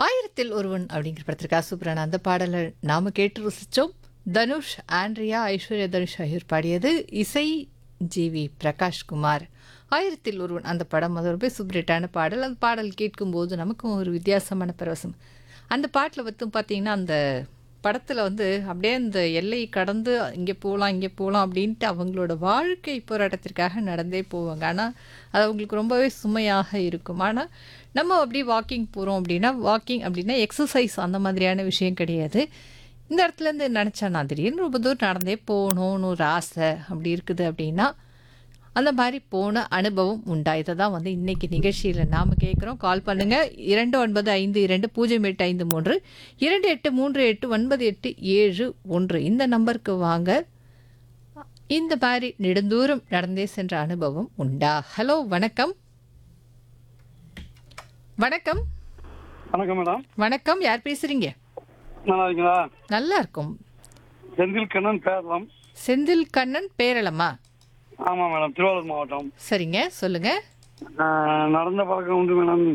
ஆயிரத்தில் ஒருவன் அப்படிங்கிற படத்திற்காக சூப்பரான அந்த பாடலை நாம கேட்டு ருசிச்சோம். தனுஷ், ஆண்ட்ரியா, ஐஸ்வர்யா தனுஷ் ஆகியோர் பாடியது. இசை ஜிவி பிரகாஷ்குமார். ஆயிரத்தில் ஒருவன் அந்த படம் அது ரொம்ப சூப்பரேட்டான பாடல். அந்த பாடல் கேட்கும்போது நமக்கும் ஒரு வித்தியாசமான பரவசம். அந்த பாட்டில் வந்து பார்த்தீங்கன்னா அந்த படத்தில் வந்து அப்படியே அந்த எல்லை கடந்து இங்கே போகலாம் இங்கே போகலாம் அப்படின்ட்டு அவங்களோட வாழ்க்கை போராட்டத்திற்காக நடந்தே போவாங்க. ஆனால் அது அவங்களுக்கு ரொம்பவே சுமையாக இருக்கும். ஆனால் நம்ம அப்படி வாக்கிங் போகிறோம் அப்படின்னா வாக்கிங் அப்படின்னா எக்ஸசைஸ் அந்த மாதிரியான விஷயம் கிடையாது. இந்த இடத்துலேருந்து நினச்சா நான் திடீர்னு ரொம்ப தூரம் நடந்தே போகணும்னு ஒரு ஆசை அப்படி இருக்குது அப்படின்னா அந்த மாதிரி போன அனுபவம் உண்டா? இதை தான் வந்து இன்றைக்கி நிகழ்ச்சியில் நாம் கேட்குறோம். கால் பண்ணுங்கள் 29520853 28389871 இந்த நம்பருக்கு வாங்க. இந்த மாதிரி நெடுந்தூரம் நடந்தே சென்ற அனுபவம் உண்டா? ஹலோ, வணக்கம். வணக்கம். வணக்கம் மேடம். வணக்கம், யார் பேசுகிறீங்க? நல்லா இருக்கீங்களா? நல்லா இருக்கும். செந்தில் கண்ணன் பேரலாம். செந்தில் கண்ணன் பேரளமா? ஆமாம் மேடம், திருவாரூர் மாவட்டம். சரிங்க, சொல்லுங்கள். நடந்த பழக்கம் உண்டு மேடம்.